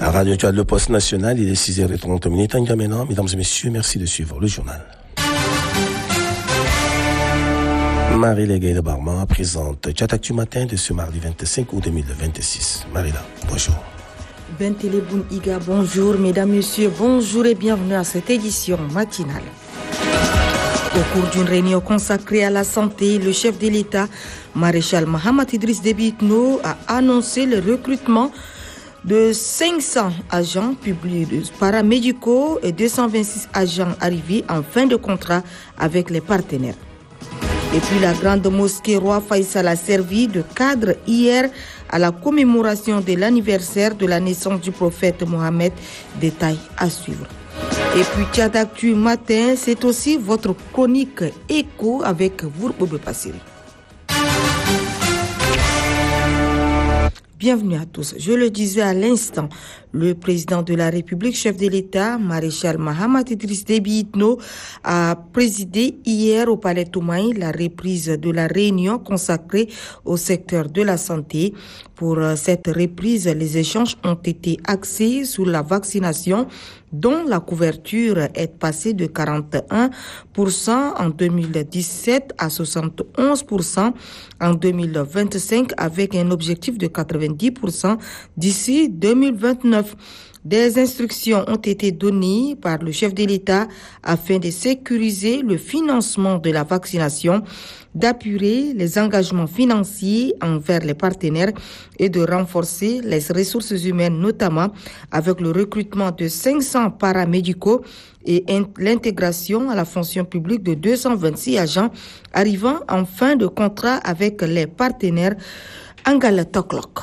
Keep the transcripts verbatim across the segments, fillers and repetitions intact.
À Radio Tchad, le poste national, il est six heures trente minutes en N'Djamena. Mesdames et messieurs, merci de suivre le journal. Marie Gaïda Barma présente Tchad Actu Matin de ce mardi vingt-cinq août deux mille vingt-six. Marila, bonjour. Bentele Boun Iga, bonjour. Mesdames, messieurs, bonjour et bienvenue à cette édition matinale. Au cours d'une réunion consacrée à la santé, le chef de l'État, maréchal Mohamed Idriss Déby Itno, a annoncé le recrutement de cinq cents agents publics paramédicaux et deux cent vingt-six agents arrivés en fin de contrat avec les partenaires. Et puis la grande mosquée Roi Faisal a servi de cadre hier à la commémoration de l'anniversaire de la naissance du prophète Mohammed. Détail à suivre. Et puis Tchad Actu Matin, c'est aussi votre chronique écho avec Vourboube Passiri. Bienvenue à tous. Je le disais à l'instant, le président de la République, chef de l'État, maréchal Mohamed Idriss Déby Itno, a présidé hier au Palais Toumaï la reprise de la réunion consacrée au secteur de la santé. Pour cette reprise, les échanges ont été axés sur la vaccination, dont la couverture est passée de quarante et un pour cent en deux mille dix-sept à soixante et onze pour cent en deux mille vingt-cinq, avec un objectif de quatre-vingt-dix pour cent d'ici deux mille vingt-neuf. Des instructions ont été données par le chef de l'État afin de sécuriser le financement de la vaccination, d'appuyer les engagements financiers envers les partenaires et de renforcer les ressources humaines, notamment avec le recrutement de cinq cents paramédicaux et l'intégration à la fonction publique de deux cent vingt-six agents arrivant en fin de contrat avec les partenaires. Angala Toklok.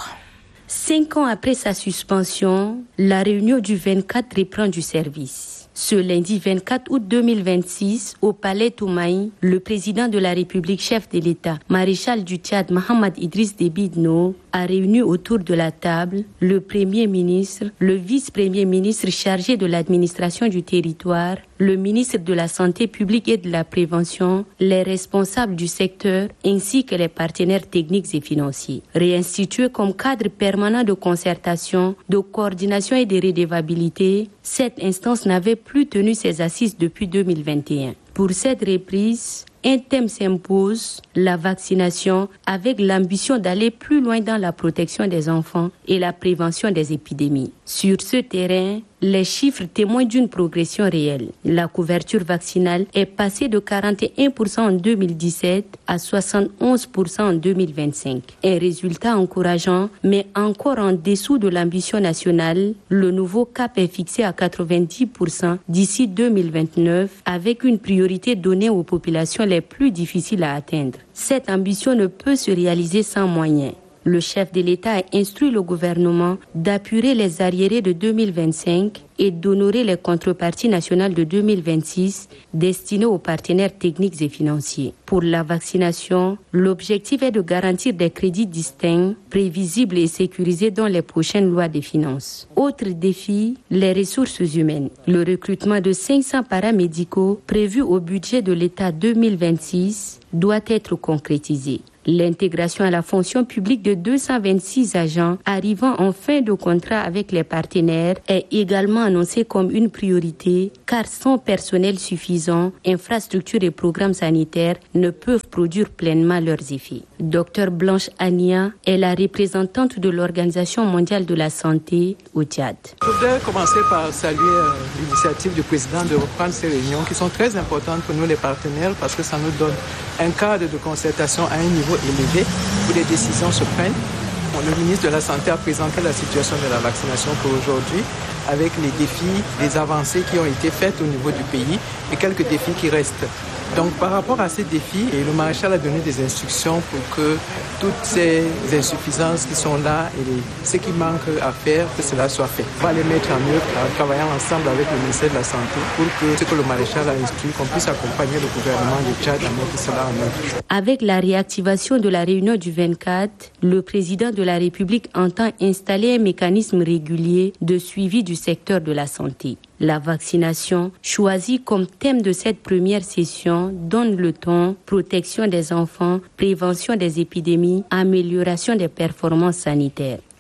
Cinq ans après sa suspension, la réunion du vingt-quatre reprend du service. Ce lundi vingt-quatre août deux mille vingt-six, au Palais Toumaï, le président de la République, chef de l'État, maréchal du Tchad, Mohamed Idriss Déby Itno, a réuni autour de la table le Premier ministre, le vice-premier ministre chargé de l'administration du territoire, le ministre de la Santé publique et de la Prévention, les responsables du secteur ainsi que les partenaires techniques et financiers. Réinstitué comme cadre permanent de concertation, de coordination et de redevabilité, cette instance n'avait plus tenu ses assises depuis deux mille vingt et un. Pour cette reprise, un thème s'impose, la vaccination, avec l'ambition d'aller plus loin dans la protection des enfants et la prévention des épidémies. Sur ce terrain, les chiffres témoignent d'une progression réelle. La couverture vaccinale est passée de quarante et un pour cent en deux mille dix-sept à soixante et onze pour cent en deux mille vingt-cinq. Un résultat encourageant, mais encore en dessous de l'ambition nationale. Le nouveau cap est fixé à quatre-vingt-dix pour cent d'ici deux mille vingt-neuf, avec une priorité donnée aux populations les plus difficiles à atteindre. Cette ambition ne peut se réaliser sans moyens. Le chef de l'État a instruit le gouvernement d'appuyer les arriérés de deux mille vingt-cinq et d'honorer les contreparties nationales de deux mille vingt-six destinées aux partenaires techniques et financiers. Pour la vaccination, l'objectif est de garantir des crédits distincts, prévisibles et sécurisés dans les prochaines lois des finances. Autre défi, les ressources humaines. Le recrutement de cinq cents paramédicaux prévu au budget de l'État deux mille vingt-six doit être concrétisé. L'intégration à la fonction publique de deux cent vingt-six agents arrivant en fin de contrat avec les partenaires est également annoncée comme une priorité car sans personnel suffisant, infrastructures et programmes sanitaires ne peuvent produire pleinement leurs effets. Docteur Blanche Ania est la représentante de l'Organisation mondiale de la santé au Tchad. Je voudrais commencer par saluer euh, l'initiative du président de reprendre ces réunions qui sont très importantes pour nous les partenaires parce que ça nous donne un cadre de concertation à un niveau élevé où les décisions se prennent. Le ministre de la Santé a présenté la situation de la vaccination pour aujourd'hui avec les défis, les avancées qui ont été faites au niveau du pays et quelques défis qui restent. Donc par rapport à ces défis, le maréchal a donné des instructions pour que toutes ces insuffisances qui sont là et les, ce qui manque à faire, que cela soit fait. On va les mettre en œuvre en travaillant ensemble avec le ministère de la Santé pour que ce que le maréchal a instruit, qu'on puisse accompagner le gouvernement du Tchad à mettre cela en œuvre. Avec la réactivation de la réunion du vingt-quatre, le président de la République entend installer un mécanisme régulier de suivi du secteur de la santé. La vaccination, choisie comme thème de cette première session, donne le ton, protection des enfants, prévention des épidémies, amélioration des performances sanitaires.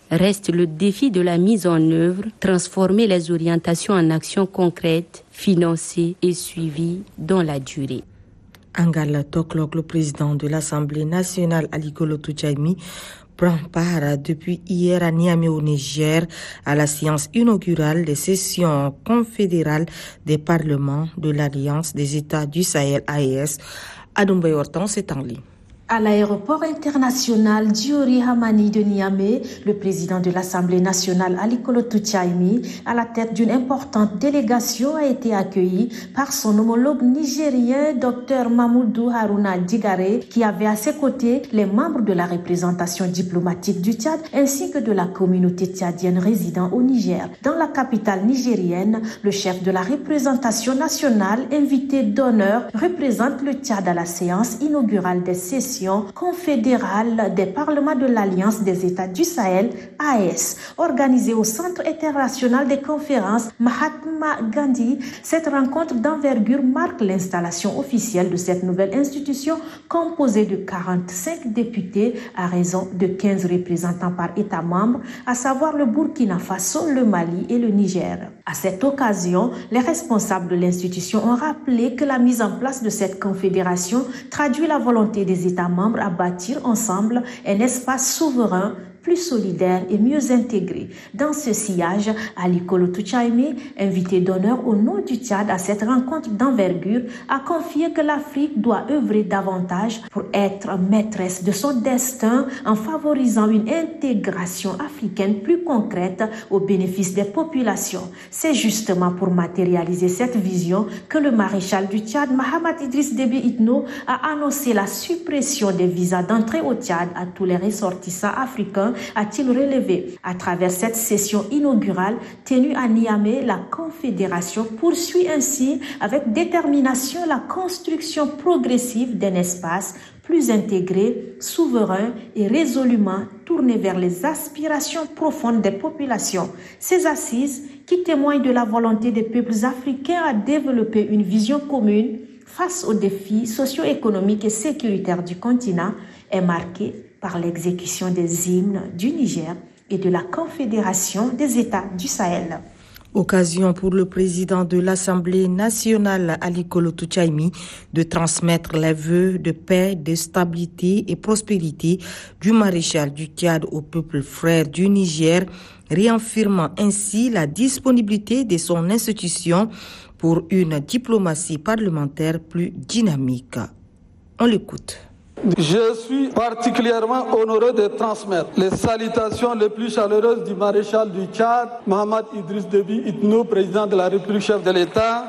Reste le défi de la mise en œuvre, transformer les orientations en actions concrètes, financées et suivies dans la durée. Angala Toklok, le président de l'Assemblée nationale Alikolo Toutchaïmi, prend part depuis hier à Niamey au Niger à la séance inaugurale des sessions confédérales des parlements de l'Alliance des États du Sahel A E S. Adoumbaye Hortense est en ligne. À l'aéroport international Diori Hamani de Niamey, le président de l'Assemblée nationale Alikolo Toutchaïmi, à la tête d'une importante délégation, a été accueilli par son homologue nigérien Dr Mamoudou Harouna Digare, qui avait à ses côtés les membres de la représentation diplomatique du Tchad ainsi que de la communauté tchadienne résidant au Niger. Dans la capitale nigérienne, le chef de la représentation nationale, invité d'honneur, représente le Tchad à la séance inaugurale des sessions confédérale des parlements de l'Alliance des États du Sahel, A E S, organisée au Centre international des conférences Mahatma Gandhi. Cette rencontre d'envergure marque l'installation officielle de cette nouvelle institution composée de quarante-cinq députés à raison de quinze représentants par État membre, à savoir le Burkina Faso, le Mali et le Niger. À cette occasion, les responsables de l'institution ont rappelé que la mise en place de cette confédération traduit la volonté des États membres à bâtir ensemble un espace souverain plus solidaire et mieux intégré. Dans ce sillage, Alikolo Toutchaïmi, invité d'honneur au nom du Tchad à cette rencontre d'envergure, a confié que l'Afrique doit œuvrer davantage pour être maîtresse de son destin en favorisant une intégration africaine plus concrète au bénéfice des populations. C'est justement pour matérialiser cette vision que le maréchal du Tchad, Mahamat Idriss Déby Itno, a annoncé la suppression des visas d'entrée au Tchad à tous les ressortissants africains, a-t-il relevé. À travers cette session inaugurale tenue à Niamey, la Confédération poursuit ainsi avec détermination la construction progressive d'un espace plus intégré, souverain et résolument tourné vers les aspirations profondes des populations. Ces assises, qui témoignent de la volonté des peuples africains à développer une vision commune face aux défis socio-économiques et sécuritaires du continent, est marquée par l'exécution des hymnes du Niger et de la Confédération des États du Sahel. Occasion pour le président de l'Assemblée nationale, Alikolo Toutchaïmi, de transmettre les vœux de paix, de stabilité et prospérité du maréchal du Tchad au peuple frère du Niger, réaffirmant ainsi la disponibilité de son institution pour une diplomatie parlementaire plus dynamique. On l'écoute. Je suis particulièrement honoré de transmettre les salutations les plus chaleureuses du maréchal du Tchad, Mahamat Idriss Déby Itno, président de la République, chef de l'État,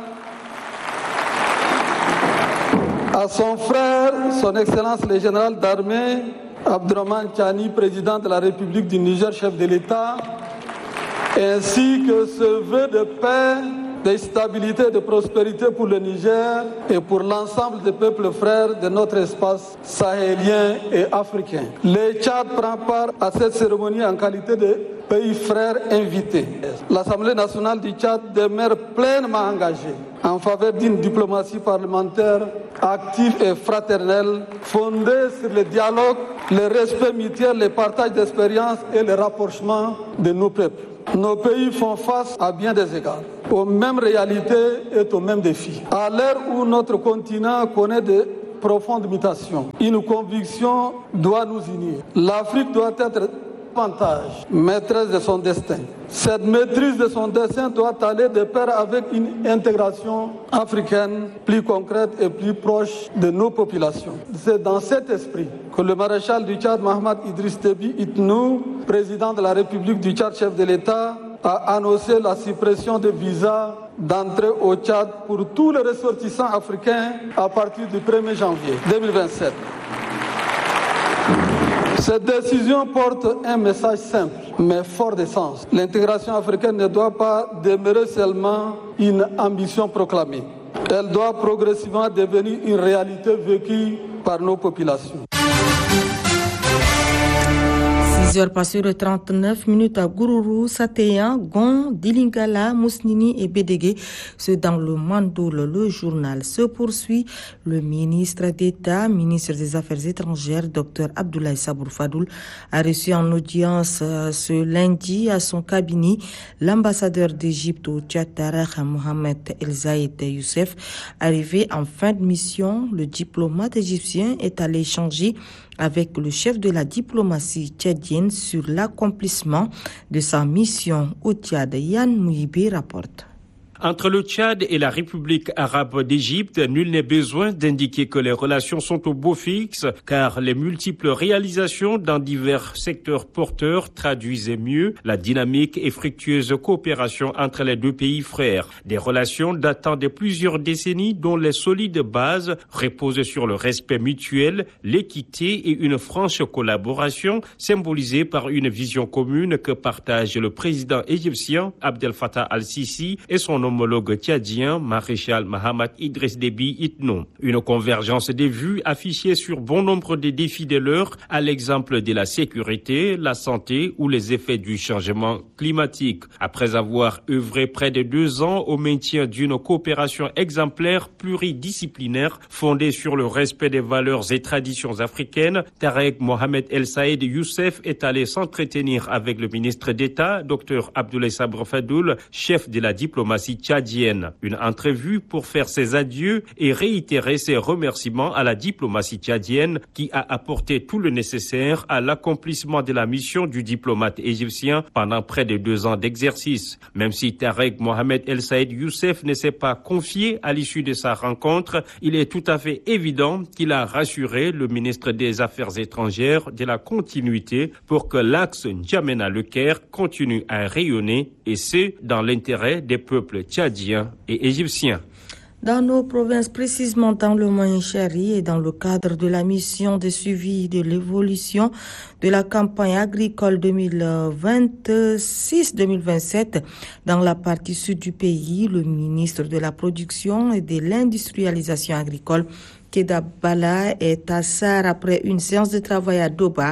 à son frère, son Excellence le général d'armée, Abdourahmane Tiani, président de la République du Niger, chef de l'État, ainsi que ce vœu de paix, de stabilité et de prospérité pour le Niger et pour l'ensemble des peuples frères de notre espace sahélien et africain. Le Tchad prend part à cette cérémonie en qualité de pays frère invité. L'Assemblée nationale du Tchad demeure pleinement engagée en faveur d'une diplomatie parlementaire active et fraternelle, fondée sur le dialogue, le respect mutuel, le partage d'expériences et le rapprochement de nos peuples. Nos pays font face à bien des égards aux mêmes réalités et aux mêmes défis. À l'heure où notre continent connaît de profondes mutations, une conviction doit nous unir. L'Afrique doit être davantage maîtresse de son destin. Cette maîtrise de son destin doit aller de pair avec une intégration africaine plus concrète et plus proche de nos populations. C'est dans cet esprit que le maréchal du Tchad, Mahamat Idriss Déby Itno, président de la République du Tchad, chef de l'État, a annoncé la suppression des visas d'entrée au Tchad pour tous les ressortissants africains à partir du premier janvier deux mille vingt-sept. Cette décision porte un message simple, mais fort de sens. L'intégration africaine ne doit pas demeurer seulement une ambition proclamée. Elle doit progressivement devenir une réalité vécue par nos populations. six dix heures passées de trente-neuf minutes à Gourourou, Satéyan, Gon, Dilingala, Mousnini et Bédégué. C'est dans le Mandoul. Le journal se poursuit. Le ministre d'État, ministre des Affaires étrangères, Dr Abdoulaye Sabour Fadoul, a reçu en audience euh, ce lundi à son cabinet l'ambassadeur d'Égypte au Tchad, Tarek Mohamed El Zayed Youssef. Arrivé en fin de mission, le diplomate égyptien est allé échanger avec le chef de la diplomatie tchadienne sur l'accomplissement de sa mission au Tchad. Yann Mouibé rapporte. Entre le Tchad et la République arabe d'Égypte, nul n'est besoin d'indiquer que les relations sont au beau fixe, car les multiples réalisations dans divers secteurs porteurs traduisent mieux la dynamique et fructueuse coopération entre les deux pays frères. Des relations datant de plusieurs décennies dont les solides bases reposent sur le respect mutuel, l'équité et une franche collaboration symbolisée par une vision commune que partagent le président égyptien Abdel Fattah al-Sisi et son homologue tchadien, maréchal Mahamat Idriss Déby Itno. Une convergence des vues affichée sur bon nombre de défis de l'heure, à l'exemple de la sécurité, la santé ou les effets du changement climatique. Après avoir œuvré près de deux ans au maintien d'une coopération exemplaire pluridisciplinaire fondée sur le respect des valeurs et traditions africaines, Tarek Mohamed El Zayed Youssef est allé s'entretenir avec le ministre d'État, Dr Abdoulaye Sabour Fadoul, chef de la diplomatie tchadienne. Une entrevue pour faire ses adieux et réitérer ses remerciements à la diplomatie tchadienne qui a apporté tout le nécessaire à l'accomplissement de la mission du diplomate égyptien pendant près de deux ans d'exercice. Même si Tarek Mohamed El Zayed Youssef ne s'est pas confié à l'issue de sa rencontre, il est tout à fait évident qu'il a rassuré le ministre des Affaires étrangères de la continuité pour que l'axe N'Djamena-Le Caire continue à rayonner, et ce, dans l'intérêt des peuples tchadiens et égyptiens. Dans nos provinces, précisément dans le Moyen-Chari et dans le cadre de la mission de suivi de l'évolution de la campagne agricole deux mille vingt-six deux mille vingt-sept, dans la partie sud du pays, le ministre de la Production et de l'Industrialisation agricole, Keda Bala, est à Sar après une séance de travail à Doba.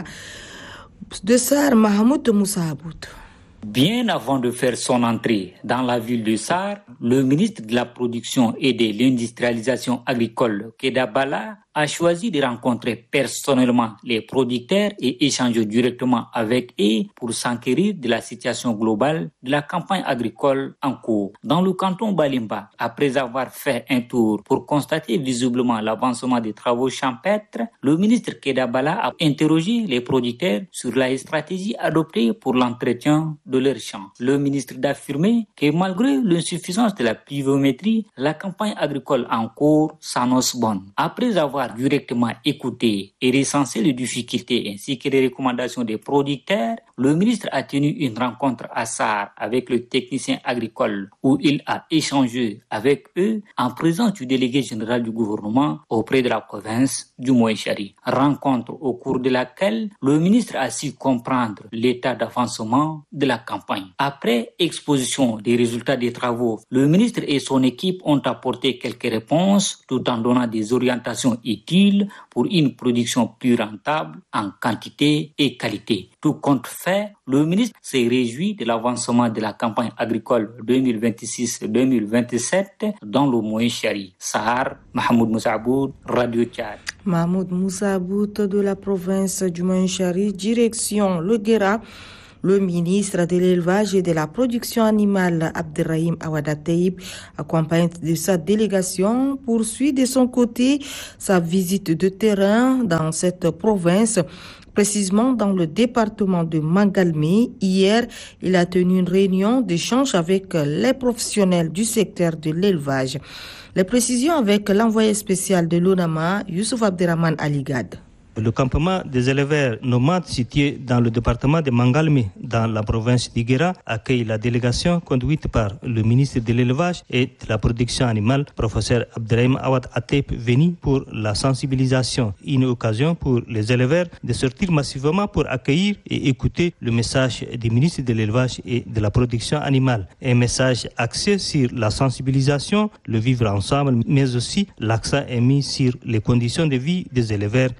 De Sar, Mahmoud Moussa Aboud. Bien avant de faire son entrée dans la ville de Sar, le ministre de la Production et de l'Industrialisation agricole, Keda Bala, a choisi de rencontrer personnellement les producteurs et échanger directement avec eux pour s'enquérir de la situation globale de la campagne agricole en cours. Dans le canton Balimba, après avoir fait un tour pour constater visiblement l'avancement des travaux champêtres, le ministre Keda Bala a interrogé les producteurs sur la stratégie adoptée pour l'entretien de leurs champs. Le ministre d'affirmer que malgré l'insuffisance de la pluviométrie, la campagne agricole en cours s'annonce bonne. Après avoir directement écouté et recensé les difficultés ainsi que les recommandations des producteurs, le ministre a tenu une rencontre à Sar avec le technicien agricole où il a échangé avec eux en présence du délégué général du gouvernement auprès de la province du Moyen-Chari. Rencontre au cours de laquelle le ministre a su comprendre l'état d'avancement de la campagne. Après exposition des résultats des travaux, le ministre et son équipe ont apporté quelques réponses tout en donnant des orientations utiles pour une production plus rentable en quantité et qualité. Tout compte fait, le ministre s'est réjoui de l'avancement de la campagne agricole deux mille vingt-six deux mille vingt-sept dans le Moyen-Chari. Sahar, Mahmoud Moussaboud, Radio Tchad. Mahmoud Moussaboud de la province du Moyen-Chari, direction le Guéra. Le ministre de l'élevage et de la production animale, Abderrahim Awada Taïb, accompagné de sa délégation, poursuit de son côté sa visite de terrain dans cette province, précisément dans le département de Mangalmé. Hier, il a tenu une réunion d'échange avec les professionnels du secteur de l'élevage. Les précisions avec l'envoyé spécial de l'ONAMA, Youssouf Abderrahman Aligad. Le campement des éleveurs nomades situé dans le département de Mangalmé, dans la province d'Iguera, accueille la délégation conduite par le ministre de l'élevage et de la production animale, professeur Abderrahim Awad Atep, venu pour la sensibilisation. Une occasion pour les éleveurs de sortir massivement pour accueillir et écouter le message du ministre de l'élevage et de la production animale. Un message axé sur la sensibilisation, le vivre ensemble, mais aussi l'accent est mis sur les conditions de vie des éleveurs et de leurs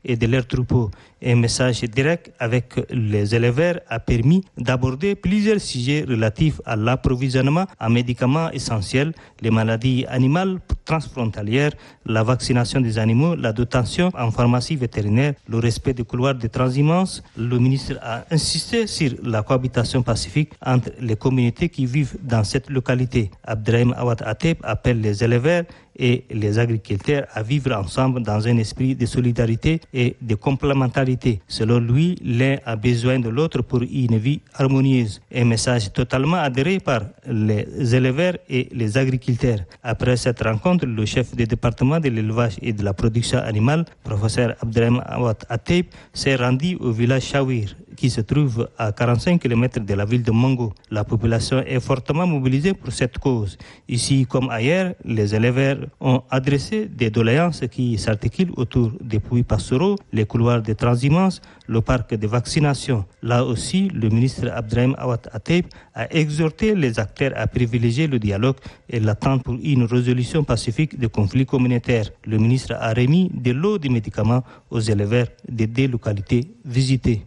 leurs troupeaux. Un message direct avec les éleveurs a permis d'aborder plusieurs sujets relatifs à l'approvisionnement en médicaments essentiels, les maladies animales transfrontalières, la vaccination des animaux, la dotation en pharmacie vétérinaire, le respect des couloirs de transhumance. Le ministre a insisté sur la cohabitation pacifique entre les communautés qui vivent dans cette localité. Abdrahim Awad Ateb appelle les éleveurs et les agriculteurs à vivre ensemble dans un esprit de solidarité et de complémentarité. Selon lui, l'un a besoin de l'autre pour une vie harmonieuse. Un message totalement adhéré par les éleveurs et les agriculteurs. Après cette rencontre, le chef du département de l'élevage et de la production animale, professeur Abdrahim Awad Ateb, s'est rendu au village Chawir, qui se trouve à quarante-cinq kilomètres de la ville de Mongo. La population est fortement mobilisée pour cette cause. Ici comme ailleurs, les éleveurs ont adressé des doléances qui s'articulent autour des puits pastoraux, les couloirs de transhumance, le parc de vaccination. Là aussi, le ministre Abdrahim Awad Ateb a exhorté les acteurs à privilégier le dialogue et l'attente pour une résolution pacifique des conflits communautaires. Le ministre a remis de l'eau de médicaments aux éleveurs des deux localités visitées.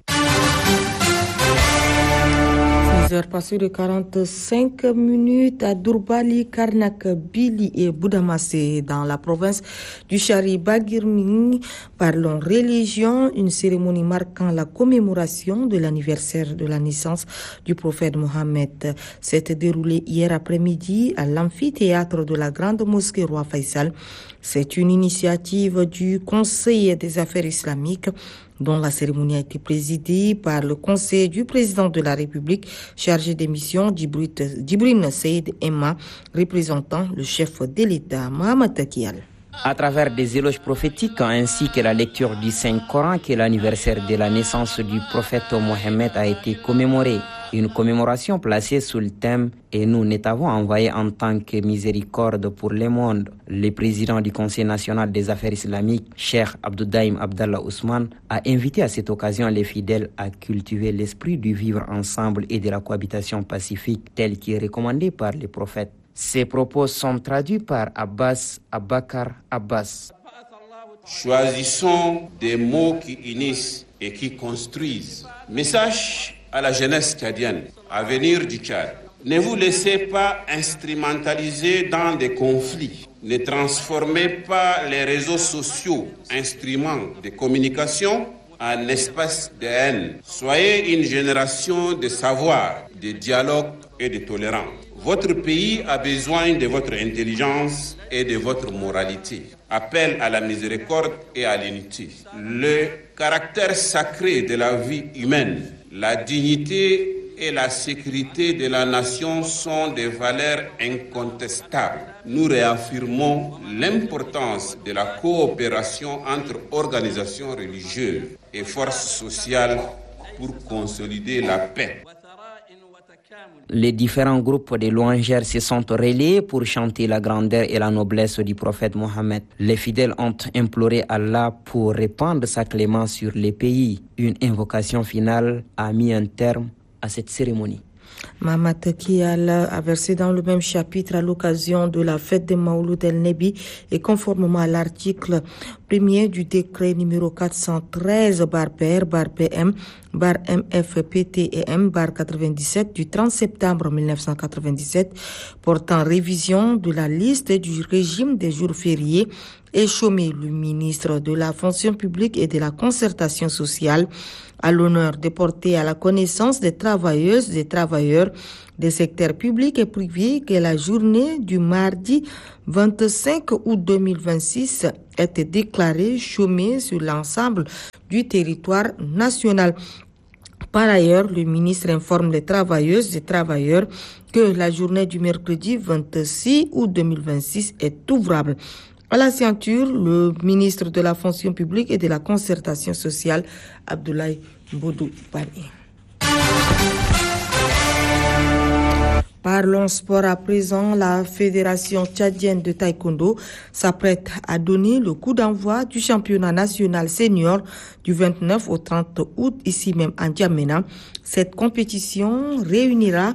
six heures passées de quarante-cinq minutes à Durbali, Karnak, Bili et Boudamassé dans la province du Chari-Bagirming. Parlons religion, une cérémonie marquant la commémoration de l'anniversaire de la naissance du prophète Mohammed s'est déroulée hier après-midi à l'amphithéâtre de la grande mosquée Roi Faisal. C'est une initiative du Conseil des affaires islamiques dont la cérémonie a été présidée par le conseiller du président de la République chargé des missions Djibril Saïd Emma, représentant le chef de l'État, Mohamed Takial. À travers des éloges prophétiques ainsi que la lecture du Saint-Coran, que l'anniversaire de la naissance du prophète Mohammed a été commémoré. Une commémoration placée sous le thème « Et nous, nous t'avons envoyé en tant que miséricorde pour le monde ». Le président du Conseil national des affaires islamiques, Cheikh Abdoudaïm Abdallah Ousmane, a invité à cette occasion les fidèles à cultiver l'esprit du vivre ensemble et de la cohabitation pacifique tel qu'il est recommandé par les prophètes. Ces propos sont traduits par Abbas Abakar Abbas. Choisissons des mots qui unissent et qui construisent. Message à la jeunesse tchadienne, à venir du Tchad. Ne vous laissez pas instrumentaliser dans des conflits. Ne transformez pas les réseaux sociaux, instruments de communication, en espace de haine. Soyez une génération de savoir, de dialogue et de tolérance. Votre pays a besoin de votre intelligence et de votre moralité. Appel à la miséricorde et à l'unité. Le caractère sacré de la vie humaine, la dignité et la sécurité de la nation sont des valeurs incontestables. Nous réaffirmons l'importance de la coopération entre organisations religieuses et forces sociales pour consolider la paix. Les différents groupes de louangeurs se sont relayés pour chanter la grandeur et la noblesse du prophète Mohammed. Les fidèles ont imploré Allah pour répandre sa clémence sur les pays. Une invocation finale a mis un terme à cette cérémonie. Mahamat Kial a versé dans le même chapitre à l'occasion de la fête de Maouloud el-Nebi et conformément à l'article premier du décret numéro quatre cent treize bar P R bar P M bar M F P T et M bar quatre-vingt-dix-sept du trente septembre mille neuf cent quatre-vingt-dix-sept portant révision de la liste du régime des jours fériés et chômés. Le ministre de la fonction publique et de la concertation sociale a l'honneur de porter à la connaissance des travailleuses et travailleurs des secteurs publics et privés que la journée du mardi vingt-cinq août deux mille vingt-six était déclarée chômée sur l'ensemble du territoire national. Par ailleurs, le ministre informe les travailleuses et travailleurs que la journée du mercredi vingt-six août deux mille vingt-six est ouvrable. À la ceinture, le ministre de la fonction publique et de la concertation sociale, Abdoulaye Boudou Bani. Parlons sport à présent. La Fédération tchadienne de taekwondo s'apprête à donner le coup d'envoi du championnat national senior du vingt-neuf au trente août, ici même à N'Djamena. Cette compétition réunira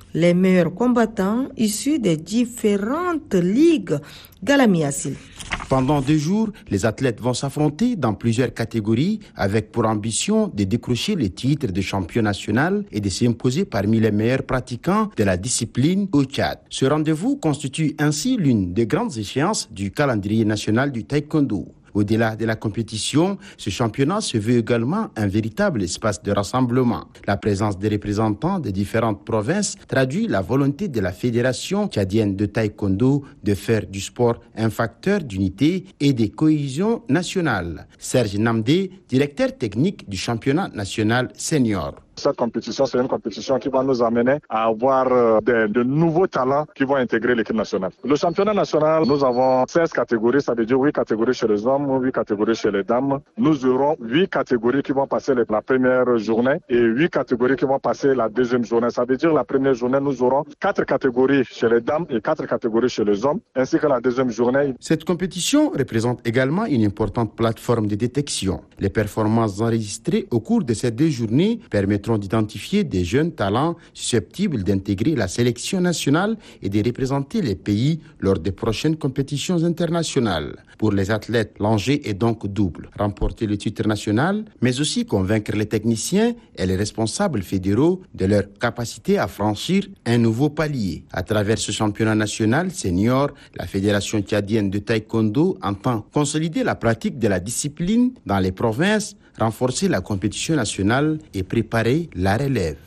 les meilleurs combattants issus des différentes ligues. Galami Assil. Pendant deux jours, les athlètes vont s'affronter dans plusieurs catégories avec pour ambition de décrocher les titres de champion national et de s'imposer parmi les meilleurs pratiquants de la discipline au Tchad. Ce rendez-vous constitue ainsi l'une des grandes échéances du calendrier national du taekwondo. Au-delà de la compétition, ce championnat se veut également un véritable espace de rassemblement. La présence des représentants des différentes provinces traduit la volonté de la Fédération tchadienne de taekwondo de faire du sport un facteur d'unité et de cohésion nationale. Serge Namdé, directeur technique du championnat national senior. Cette compétition, c'est une compétition qui va nous amener à avoir de, de nouveaux talents qui vont intégrer l'équipe nationale. Le championnat national, nous avons seize catégories, ça veut dire huit catégories chez les hommes, huit catégories chez les dames. Nous aurons huit catégories qui vont passer la première journée et huit catégories qui vont passer la deuxième journée. Ça veut dire la première journée, nous aurons quatre catégories chez les dames et quatre catégories chez les hommes, ainsi que la deuxième journée. Cette compétition représente également une importante plateforme de détection. Les performances enregistrées au cours de ces deux journées permettront d'identifier des jeunes talents susceptibles d'intégrer la sélection nationale et de représenter les pays lors des prochaines compétitions internationales. Pour les athlètes, l'enjeu est donc double. Remporter le titre national, mais aussi convaincre les techniciens et les responsables fédéraux de leur capacité à franchir un nouveau palier. À travers ce championnat national senior, la Fédération tchadienne de taekwondo entend consolider la pratique de la discipline dans les provinces, renforcer la compétition nationale et préparer la relève.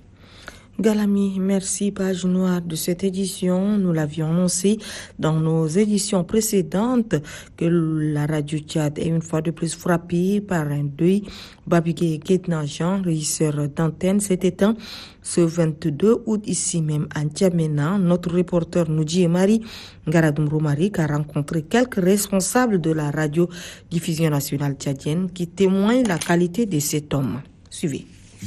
Galami, merci. Page noire de cette édition. Nous l'avions annoncé dans nos éditions précédentes que la radio Tchad est une fois de plus frappée par un deuil. Babigé Guetna Jean, régisseur d'antenne, s'est éteint ce vingt-deux août ici même à N'Djamena. Notre reporter Noudji Marie Ngaradoum Romaric a rencontré quelques responsables de la radio-diffusion nationale tchadienne qui témoignent la qualité de cet homme. Suivez.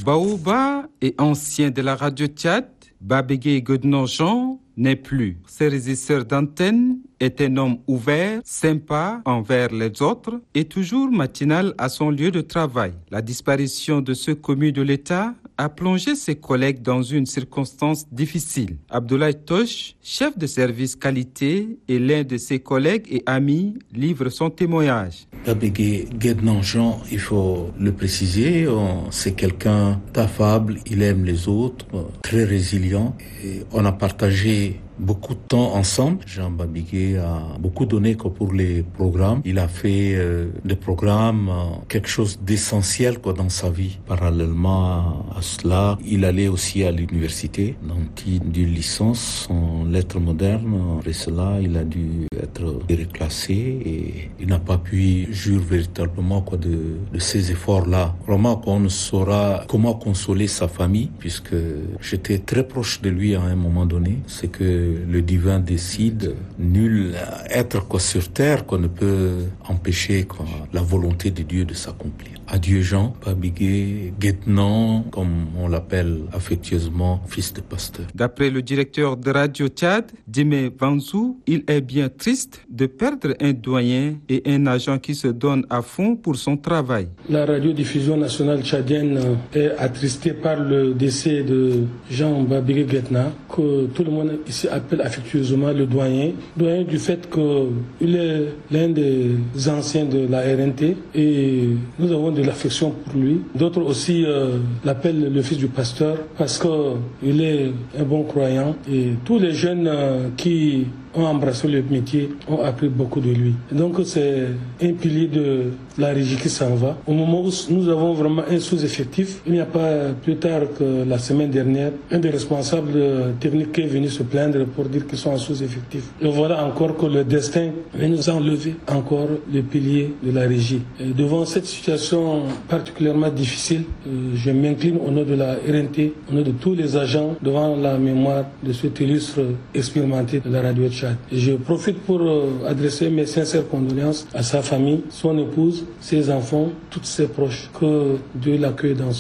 Baouba est ancien de la radio Tchad. Babigé Guetna Jean n'est plus. Ce régisseur d'antenne est un homme ouvert, sympa envers les autres et toujours matinal à son lieu de travail. La disparition de ce commis de l'État a plongé ses collègues dans une circonstance difficile. Abdoulaye Tosh, chef de service qualité et l'un de ses collègues et amis, livre son témoignage. Babigé Guetna Jean, il faut le préciser, c'est quelqu'un d'affable, il aime les autres, très résilient. Et on a partagé beaucoup de temps ensemble. Jean Babigé a beaucoup donné que pour les programmes. Il a fait euh, des programmes, euh, quelque chose d'essentiel quoi dans sa vie. Parallèlement à cela, il allait aussi à l'université, donc il a une licence en lettres modernes. Après cela, il a dû être reclassé et il n'a pas pu jouir véritablement quoi de, de ces efforts-là. Vraiment qu'on ne saura comment consoler sa famille, puisque j'étais très proche de lui à un moment donné. C'est que le divin décide, nul être quoi sur terre qu'on ne peut empêcher quoi, la volonté de Dieu de s'accomplir. Adieu Jean, Babigé Guetna, comme on l'appelle affectueusement, fils de pasteur. D'après le directeur de Radio Tchad, Djemé Vanzou, il est bien triste de perdre un doyen et un agent qui se donne à fond pour son travail. La radiodiffusion nationale tchadienne est attristée par le décès de Jean Babigé Guetna, que tout le monde ici appelle affectueusement le doyen. Doyen du fait qu'il est l'un des anciens de la R N T et nous avons de l'affection pour lui. D'autres aussi euh, l'appellent le fils du pasteur parce qu'il est un bon croyant et tous les jeunes euh, qui ont embrassé le métier ont appris beaucoup de lui. Et donc c'est un pilier de la régie qui s'en va. Au moment où nous avons vraiment un sous-effectif, il n'y a pas plus tard que la semaine dernière, un des responsables techniques est venu se plaindre pour dire qu'ils sont en sous-effectif. Et voilà encore que le destin vient nous enlever encore le pilier de la régie. Et devant cette situation particulièrement difficile, je m'incline au nom de la R N T, au nom de tous les agents devant la mémoire de cet illustre expérimenté de la radio Tchad. Et je profite pour adresser mes sincères condoléances à sa famille, son épouse, ses enfants, tous ses proches. Que Dieu l'accueille dans